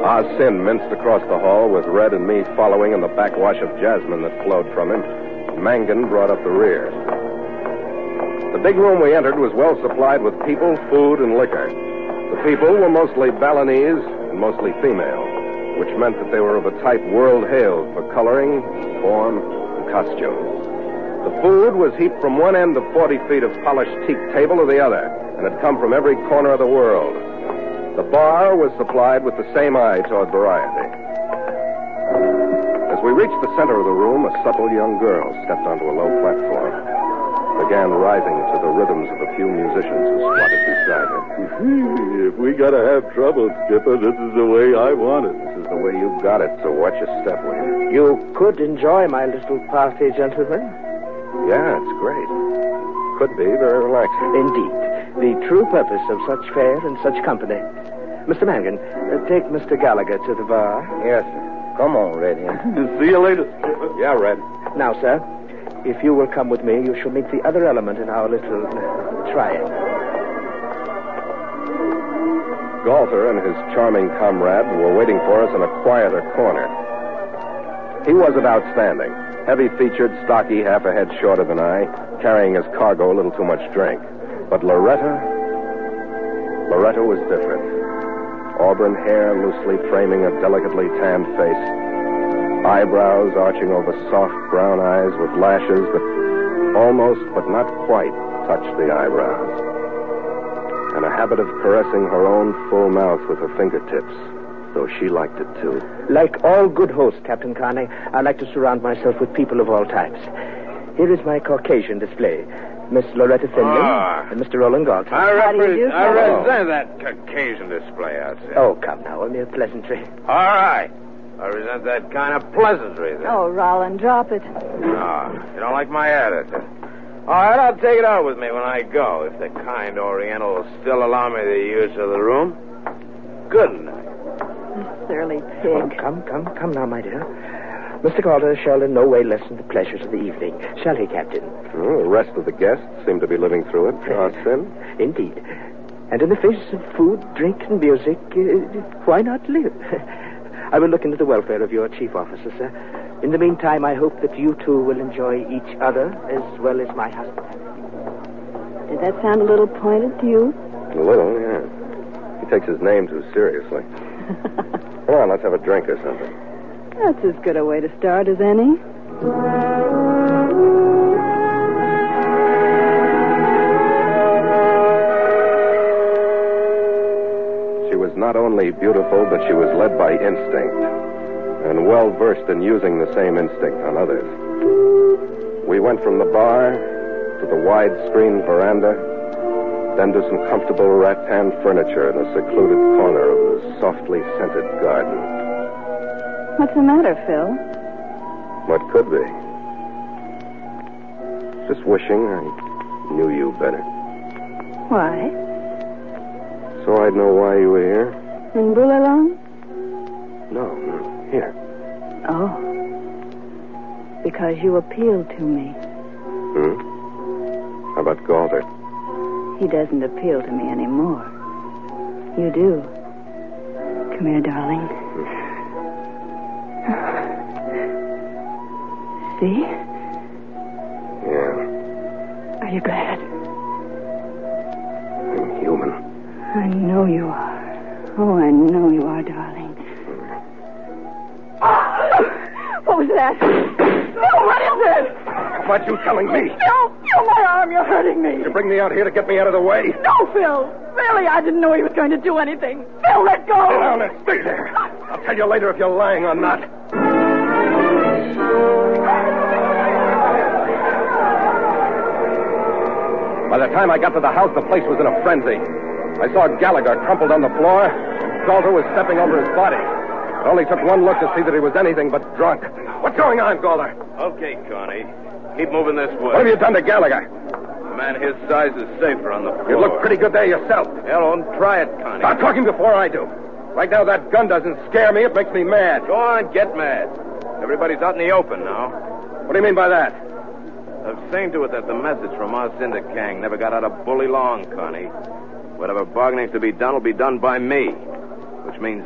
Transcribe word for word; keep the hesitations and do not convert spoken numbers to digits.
Ah Sin minced across the hall with Red and me following in the backwash of jasmine that flowed from him. Mangan brought up the rear. The big room we entered was well supplied with people, food, and liquor. The people were mostly Balinese and mostly female, which meant that they were of a type world hailed for coloring, form, and costume. The food was heaped from one end of forty feet of polished teak table to the other, and had come from every corner of the world. The bar was supplied with the same eye toward variety. As we reached the center of the room, a supple young girl stepped onto a low platform, began rising to the rhythms of a few musicians who squatted beside her. If we gotta have trouble, Skipper, this is the way I want it. This is the way you got it, so watch your step, will you? You could enjoy my little party, gentlemen. Yeah, it's great. Could be very relaxing. Indeed. The true purpose of such fare and such company. Mister Mangan, uh, take Mister Gallagher to the bar. Yes, sir. Come on, Red. See you later, Skipper. Yeah, Red. Now, sir, if you will come with me, you shall meet the other element in our little uh, triad. Galter and his charming comrade were waiting for us in a quieter corner. He wasn't outstanding. Heavy-featured, stocky, half a head shorter than I, carrying his cargo a little too much drink. But Loretta... Loretta was different. Auburn hair loosely framing a delicately tanned face. Eyebrows arching over soft brown eyes with lashes that almost, but not quite, touched the eyebrows. And a habit of caressing her own full mouth with her fingertips, though she liked it too. Like all good hosts, Captain Carney, I like to surround myself with people of all types. Here is my Caucasian display. Miss Loretta Finley oh. and Mister Roland Galton. I, repre- do, I resent that Caucasian display out there. Oh, come now, a mere pleasantry. All right. I resent that kind of pleasantry then. Oh, Roland, drop it. No, you don't like my attitude. All right, I'll take it out with me when I go, if the kind Oriental will still allow me the use of the room. Good night. You surly Oh, pig. come, come, come now, my dear. Mister Calder shall in no way lessen the pleasures of the evening. Shall he, Captain? Well, the rest of the guests seem to be living through it. Ah Sin? Indeed. And in the face of food, drink, and music, uh, why not live? I will look into the welfare of your chief officer, sir. In the meantime, I hope that you two will enjoy each other as well as my husband. Did that sound a little pointed to you? A little, yeah. He takes his name too seriously. Come on, let's have a drink or something. That's as good a way to start as any. She was not only beautiful, but she was led by instinct, and well versed in using the same instinct on others. We went from the bar to the wide-screen veranda, then to some comfortable rattan furniture in a secluded corner of the softly scented garden. What's the matter, Phil? What could be? Just wishing I knew you better. Why? So I'd know why you were here? In Boulalong? No, no, here. Oh. Because you appealed to me. Hmm? How about Galter? He doesn't appeal to me anymore. You do. Come here, darling. See? Yeah, Are you glad? I'm human. I know you are. Oh, I know you are, darling. Oh, what was that? No, what is it? What you telling me? Phil, Phil, my arm, you're hurting me. You bring me out here to get me out of the way? No, Phil. Really, I didn't know he was going to do anything. Phil, let go. Sit down and stay there. I'll tell you later if you're lying or not. By the time I got to the house, the place was in a frenzy. I saw Gallagher crumpled on the floor. Galter was stepping over his body. It only took one look to see that he was anything but drunk. What's going on, Galter? Okay, Connie. Keep moving this way. What have you done to Gallagher? A man his size is safer on the floor. You look pretty good there yourself. Hell, don't try it, Connie. Start talking before I do. Right now, that gun doesn't scare me. It makes me mad. Go on, get mad. Everybody's out in the open now. What do you mean by that? I've seen to it that the message from us into Kang never got out of Bully Long, Connie. Whatever bargaining's to be done will be done by me, which means